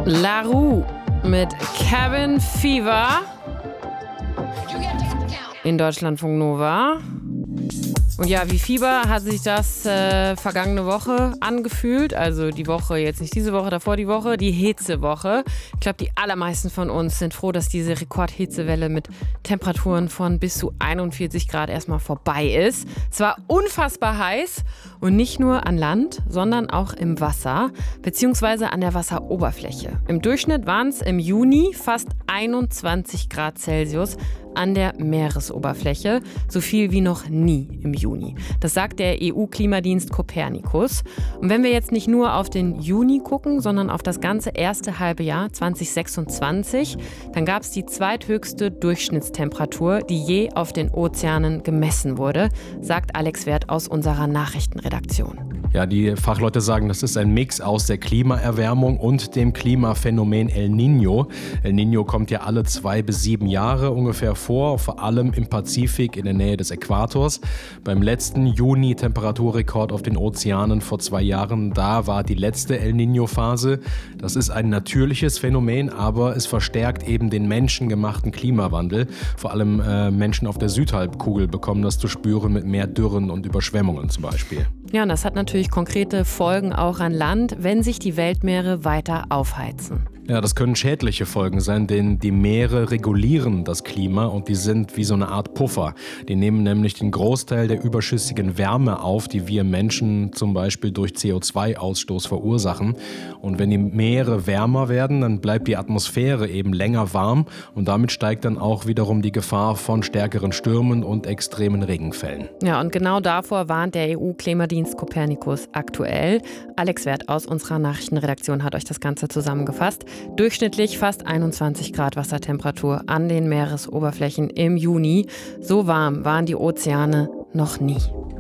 La Roux mit Cabin Fever in Deutschlandfunk Nova. Und ja, wie Fieber hat sich das vergangene Woche angefühlt. Also die Woche, jetzt nicht diese Woche, davor die Woche, die Hitzewoche. Ich glaube, die allermeisten von uns sind froh, dass diese Rekordhitzewelle mit Temperaturen von bis zu 41 Grad erstmal vorbei ist. Es war unfassbar heiß und nicht nur an Land, sondern auch im Wasser, beziehungsweise an der Wasseroberfläche. Im Durchschnitt waren es im Juni fast 21 Grad Celsius an der Meeresoberfläche, so viel wie noch nie im Juni. Das sagt der EU-Klimadienst Copernicus. Und wenn wir jetzt nicht nur auf den Juni gucken, sondern auf das ganze erste halbe Jahr 2026, dann gab es die zweithöchste Durchschnittstemperatur, die je auf den Ozeanen gemessen wurde, sagt Alex Werth aus unserer Nachrichtenredaktion. Ja, die Fachleute sagen, das ist ein Mix aus der Klimaerwärmung und dem Klimaphänomen El Niño. El Niño kommt ja alle 2 bis 7 Jahre ungefähr vor allem im Pazifik in der Nähe des Äquators. Beim letzten Juni-Temperaturrekord auf den Ozeanen vor 2 Jahren, da war die letzte El Niño-Phase. Das ist ein natürliches Phänomen, aber es verstärkt eben den menschengemachten Klimawandel. Vor allem Menschen auf der Südhalbkugel bekommen das zu spüren mit mehr Dürren und Überschwemmungen zum Beispiel. Ja, und das hat natürlich konkrete Folgen auch an Land, wenn sich die Weltmeere weiter aufheizen. Ja, das können schädliche Folgen sein, denn die Meere regulieren das Klima und die sind wie so eine Art Puffer. Die nehmen nämlich den Großteil der überschüssigen Wärme auf, die wir Menschen zum Beispiel durch CO2-Ausstoß verursachen. Und wenn die Meere wärmer werden, dann bleibt die Atmosphäre eben länger warm und damit steigt dann auch wiederum die Gefahr von stärkeren Stürmen und extremen Regenfällen. Ja, und genau davor warnt der EU-Klimadienst Copernicus aktuell. Alex Werth aus unserer Nachrichtenredaktion hat euch das Ganze zusammengefasst. Durchschnittlich fast 21 Grad Wassertemperatur an den Meeresoberflächen im Juni. So warm waren die Ozeane noch nie.